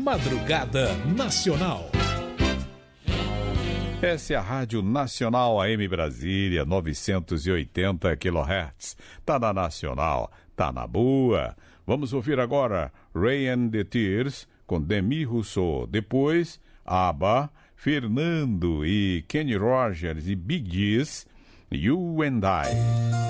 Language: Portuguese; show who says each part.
Speaker 1: Madrugada Nacional.
Speaker 2: Essa é a Rádio Nacional AM Brasília, 980 kHz. Tá na Nacional, tá na boa. Vamos ouvir agora Rain and the Tears com Demi Rousseau. Depois, ABBA, Fernando e Kenny Rogers e Bee Gees, You and I.